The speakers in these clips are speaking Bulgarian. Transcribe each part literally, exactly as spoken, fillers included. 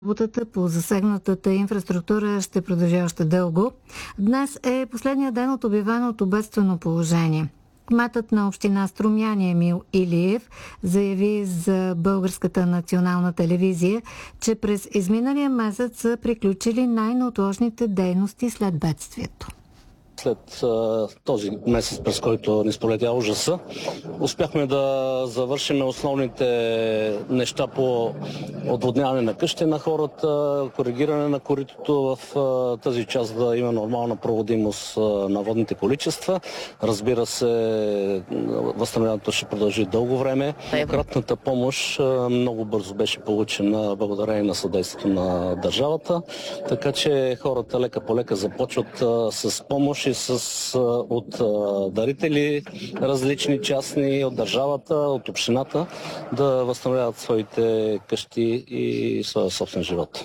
Работата по засегнатата инфраструктура ще продължи още дълго. Днес е последния ден от обявеното бедствено положение. Кметът на община Струмяни Емил Илиев заяви за Българската национална телевизия, че през изминалия месец са приключили най-неотложните дейности след бедствието. След а, този месец, през който ни сполетя ужаса, успяхме да завършим основните неща по отводняване на къщи на хората, коригиране на коритото в а, тази част да има нормална проводимост а, на водните количества. Разбира се, възстановяването ще продължи дълго време. Кратната помощ а, много бързо беше получена благодарение на съдействието на държавата, така че хората лека по лека започват а, с помощ с, от а, дарители, различни частни, от държавата, от общината, да възстановяват своите къщи и своя собствен живот.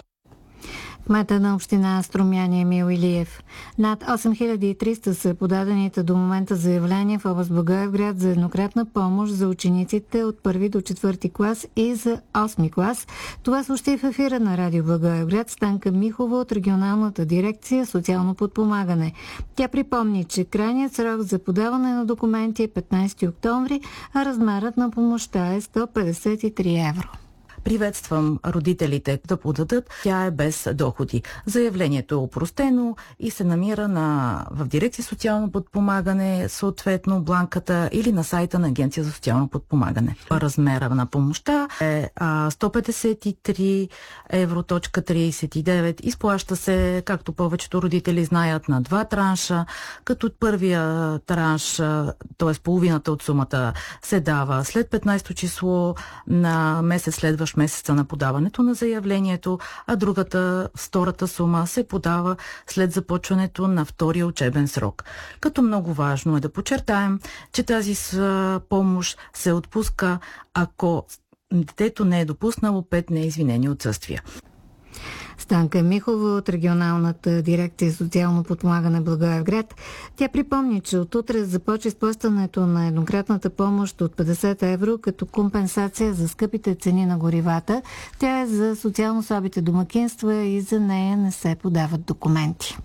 Кмета на община Струмяни Емил Илиев. Над осем хиляди и триста са подадените до момента заявления в област Благоевград за еднократна помощ за учениците от първи до четвърти клас и за осми клас. Това съобщи в ефира на Радио Благоевград Станка Михова от регионалната дирекция социално подпомагане. Тя припомни, че крайният срок за подаване на документи е петнайсети октомври, а размерът на помощта е сто петдесет и три евро. Приветствам родителите да подадат. Тя е без доходи. Заявлението е опростено и се намира на, в дирекция социално подпомагане, съответно бланката или на сайта на Агенция за социално подпомагане. Размера на помощта е а, сто петдесет и три евро трийсет и девет. Изплаща се, както повечето родители знаят, на два транша, като първия транш, т.е. половината от сумата, се дава след петнайсето число на месец следващ месеца на подаването на заявлението, а другата, втората сума, се подава след започването на втория учебен срок. Като много важно е да подчертаем, че тази помощ се отпуска, ако детето не е допуснало пет неизвинени отсъствия. Станка Михова от регионалната дирекция социално подпомагане Благоевград. Тя припомни, че от утре започва изплащането на еднократната помощ от петдесет евро като компенсация за скъпите цени на горивата. Тя е за социално слабите домакинства и за нея не се подават документи.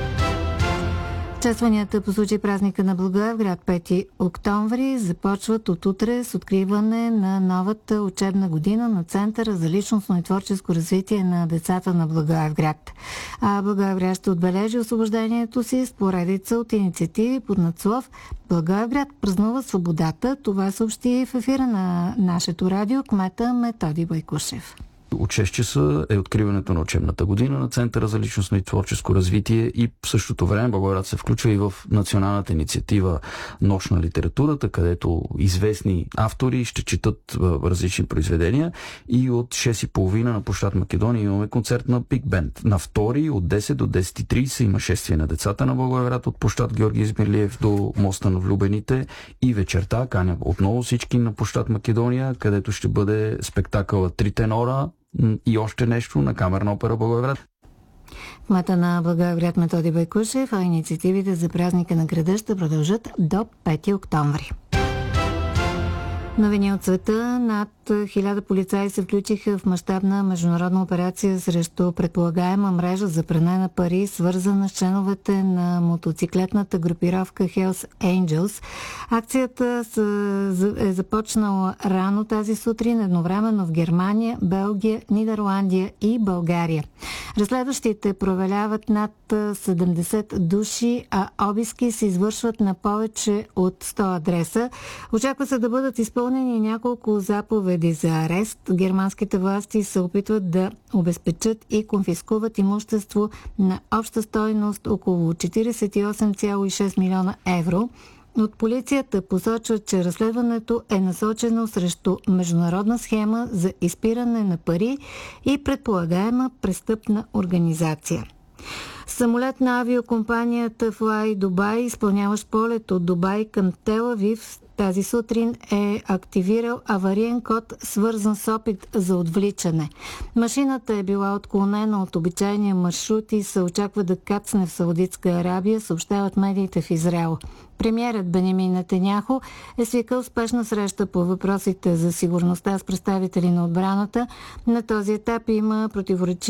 Честванията по случай празника на Благоевград пети октомври започват от утре с откриване на новата учебна година на Центъра за личностно и творческо развитие на децата на Благоевград. А Благоевград ще отбележи освобождението си с поредица от инициативи под надслов Благоевград празнува свободата. Това съобщи в ефира на нашето радио кмета Методи Байкушев. От шест часа е откриването на учебната година на Центъра за личностно и творческо развитие и в същото време Благоевград се включва и в националната инициатива Нощ на литературата, където известни автори ще четат различни произведения, и от шест и половина на площад Македония имаме концерт на Биг Бенд. На втори от десет до десет и трийсет има шествие на децата на Благоевград от площад Георги Измирлиев до моста на влюбените, и вечерта каня отново всички на площад Македония, където ще бъде спектакъл Три тенора и още нещо на Камерна опера Благоевград. Кмета на Благоевград Методи Байкушев, а инициативите за празника на града ще продължат до пети октомври. Новини от света. Над хиляда полицаи се включиха в мащабна международна операция срещу предполагаема мрежа за пране на пари, свързана с членовете на мотоциклетната групировка Hells Angels. Акцията е започнала рано тази сутрин, едновременно в Германия, Белгия, Нидерландия и България. Разследващите проверяват над седемдесет души, а обиски се извършват на повече от сто адреса. Очаква се да бъдат изпълнени няколко заповеди за арест. Германските власти се опитват да обезпечат и конфискуват имущество на обща стойност около четирийсет и осем цяло и шест милиона евро. От полицията посочват, че разследването е насочено срещу международна схема за изпиране на пари и предполагаема престъпна организация. Самолет на авиокомпанията Fly Dubai, изпълняващ полет от Дубай към Тел Авив, тази сутрин е активирал авариен код, свързан с опит за отвличане. Машината е била отклонена от обичайния маршрут и се очаква да кацне в Саудитска Арабия, съобщават медиите в Израел. Премиерът Бенямин Нетаняху е свикал спешна среща по въпросите за сигурността с представители на отбраната. На този етап има противоречиви